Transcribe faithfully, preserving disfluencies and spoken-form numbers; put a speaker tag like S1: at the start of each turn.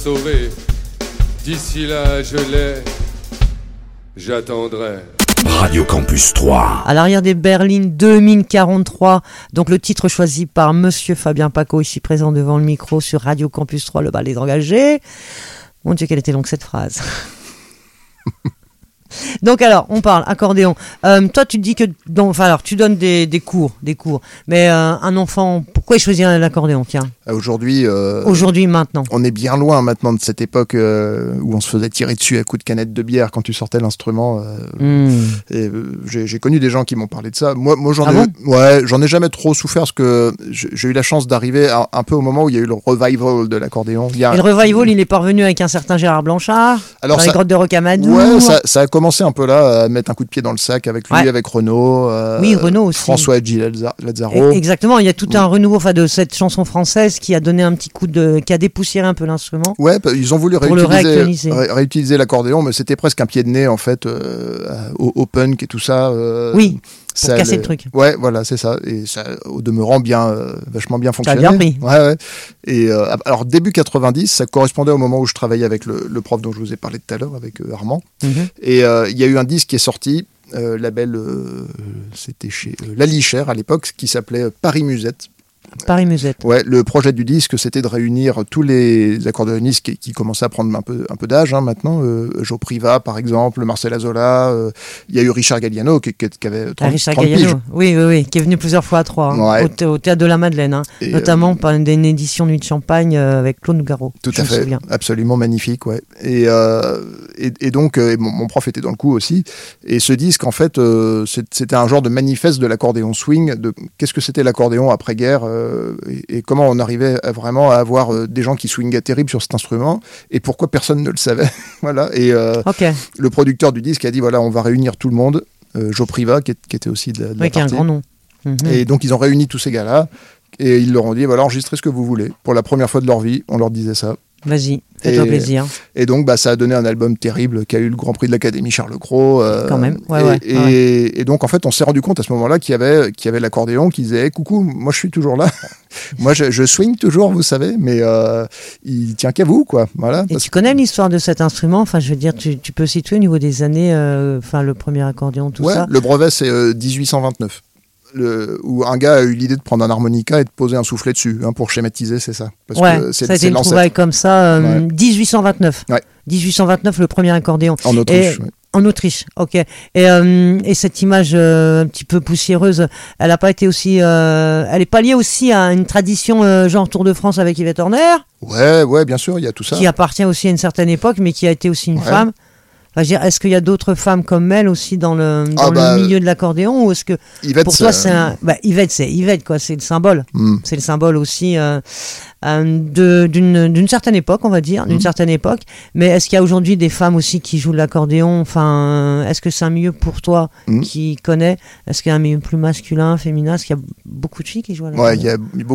S1: sauver. D'ici là, je l'ai, j'attendrai.
S2: Radio Campus trois.
S3: À l'arrière des berlines deux mille quarante-trois, donc le titre choisi par Monsieur Fabien Paco, ici présent devant le micro sur Radio Campus trois, le bal des engagés. Mon Dieu, quelle était longue cette phrase. Donc alors, on parle accordéon. Euh, toi, tu te dis que, donc, enfin alors, tu donnes des, des cours, des cours. Mais euh, un enfant, pourquoi il choisit l'accordéon, tiens?
S4: Aujourd'hui, euh,
S3: Aujourd'hui, maintenant.
S4: On est bien loin maintenant de cette époque euh, où on se faisait tirer dessus à coups de canette de bière quand tu sortais l'instrument. Euh, mmh. et, euh, j'ai, j'ai connu des gens qui m'ont parlé de ça. Moi, moi j'en
S3: ah
S4: ai,
S3: bon
S4: ouais, j'en ai jamais trop souffert parce que j'ai eu la chance d'arriver à, un peu au moment où il y a eu le revival de l'accordéon. Il y a...
S3: Et le revival, il est parvenu avec un certain Gérard Blanchard. Alors dans ça... les grottes de Rocamadour.
S4: Ouais, ça, ça a commencé un peu là, à mettre un coup de pied dans le sac avec lui, ouais. avec Renaud. Euh,
S3: oui, Renaud aussi.
S4: François Edgy Lazzaro.
S3: Exactement, il y a tout un renouveau enfin, de cette chanson française qui a donné un petit coup de, qui a dépoussiéré un peu l'instrument.
S4: Ouais, ils ont voulu réutiliser, ré- réutiliser l'accordéon, mais c'était presque un pied de nez en fait euh, au, au punk et tout ça. Euh,
S3: oui. Pour
S4: ça
S3: casser
S4: le...
S3: le truc.
S4: Ouais, voilà, c'est ça. Et ça, au demeurant, bien, euh, vachement bien fonctionné.
S3: Ça a bien pris.
S4: Ouais, ouais. Et euh, alors, début quatre-vingt-dix, ça correspondait au moment où je travaillais avec le, le prof dont je vous ai parlé tout à l'heure, avec euh, Armand. Mm-hmm. Et il euh, y a eu un disque qui est sorti, euh, label, euh, c'était chez euh, La Lichère à l'époque, qui s'appelait Paris Musette.
S3: Paris Musette.
S4: Ouais, le projet du disque, c'était de réunir tous les accordéonistes qui, qui commençaient à prendre un peu, un peu d'âge hein, maintenant. Euh, Joe Priva, par exemple, Marcel Azola. Euh, il y a eu Richard Galliano qui, qui, qui avait trente,
S3: ah, Richard
S4: trente
S3: Galliano,
S4: piges.
S3: Oui, oui, oui, qui est venu plusieurs fois à Troyes, hein, ouais. au, au Théâtre de la Madeleine, hein, notamment euh, par une, une édition Nuit de Champagne euh, avec Claude Nougaro.
S4: Tout à fait, absolument magnifique, ouais. Et, euh, et, et donc, euh, mon, mon prof était dans le coup aussi. Et ce disque, en fait, euh, c'était un genre de manifeste de l'accordéon swing, de qu'est-ce que c'était l'accordéon après-guerre euh, et, et comment on arrivait à vraiment à avoir euh, des gens qui swingaient terrible sur cet instrument et pourquoi personne ne le savait. Voilà. Et euh,
S3: okay.
S4: le producteur du disque a dit voilà, on va réunir tout le monde. Euh, Joe Priva, qui, est, qui était aussi de, de
S3: oui,
S4: la
S3: qui a un grand nom.
S4: Mm-hmm. Et donc, ils ont réuni tous ces gars-là et ils leur ont dit voilà, enregistrez ce que vous voulez. Pour la première fois de leur vie, on leur disait ça.
S3: Vas-y, fais-toi plaisir.
S4: Et donc, bah, ça a donné un album terrible qui a eu le Grand Prix de l'Académie Charles Cros. Euh,
S3: Quand même, ouais,
S4: et,
S3: ouais,
S4: et,
S3: ouais.
S4: et donc, en fait, on s'est rendu compte à ce moment-là qu'il y avait, qu'il y avait l'accordéon qui disait hey, coucou, moi je suis toujours là. Moi je, je swing toujours, vous savez, mais euh, il tient qu'à vous, quoi. Voilà,
S3: et tu connais l'histoire de cet instrument? Enfin, je veux dire, tu, tu peux situer au niveau des années, euh, enfin, le premier accordéon, tout
S4: ouais,
S3: ça.
S4: Le brevet, c'est euh, dix-huit cent vingt-neuf. Le, où un gars a eu l'idée de prendre un harmonica et de poser un soufflet dessus, hein, pour schématiser, c'est ça. Parce
S3: ouais,
S4: que c'est,
S3: ça a été
S4: c'est
S3: une
S4: l'ancêtre.
S3: trouvaille comme ça, euh,
S4: ouais.
S3: dix-huit cent vingt-neuf.
S4: Ouais.
S3: dix-huit cent vingt-neuf, le premier accordéon.
S4: En Autriche,
S3: et,
S4: ouais.
S3: En Autriche, ok. Et, euh, et cette image euh, un petit peu poussiéreuse, elle n'a pas été aussi... Euh, elle n'est pas liée aussi à une tradition euh, genre Tour de France avec Yvette Horner?
S4: Ouais, ouais, bien sûr, il y a tout ça.
S3: Qui appartient aussi à une certaine époque, mais qui a été aussi une ouais. femme. Enfin, je veux dire, est-ce qu'il y a d'autres femmes comme elle aussi dans le, dans ah bah, le milieu de l'accordéon ou est-ce que
S4: Yvette,
S3: pour toi c'est un bah, Yvette c'est Yvette quoi, c'est le symbole, mm. c'est le symbole aussi euh, euh, de, d'une, d'une certaine époque on va dire, d'une mm. certaine époque. Mais est-ce qu'il y a aujourd'hui des femmes aussi qui jouent de l'accordéon? Enfin, est-ce que c'est un milieu pour toi mm. qui connais? Est-ce qu'il y a un milieu plus masculin, féminin? Est-ce qu'il y a beaucoup de filles qui jouent à l'accordéon?
S4: Ouais, il y a